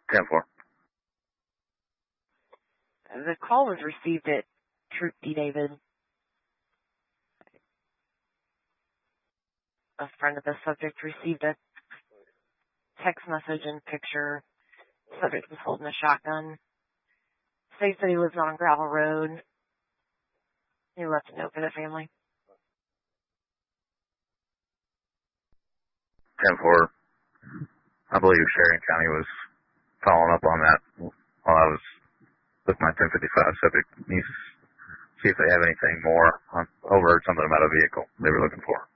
10-4. The call was received at Troop D. David. A friend of the subject received a text message and picture. The subject was holding a shotgun. States that he lives on a gravel road. He left a note for the family. 10-4. I believe Sheridan County was following up on that while I was with my 1055 subject. See if they have anything more. I overheard something about a vehicle they were looking for.